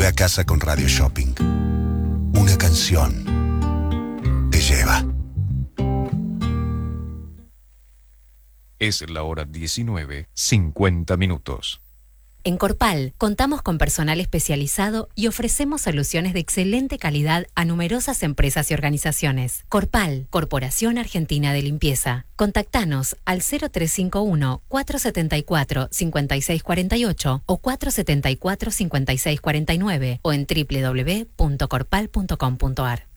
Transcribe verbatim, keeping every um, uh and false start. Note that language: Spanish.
Vuelve a casa con Radio Shopping. Una canción te lleva. Es la hora diecinueve, cincuenta minutos. En Corpal contamos con personal especializado y ofrecemos soluciones de excelente calidad a numerosas empresas y organizaciones. Corpal, Corporación Argentina de Limpieza. Contactanos al cero tres cinco uno, cuatro siete cuatro, cinco seis cuatro ocho o cuatro siete cuatro, cinco seis cuatro nueve o en doble u doble u doble u punto corpal punto com punto ar.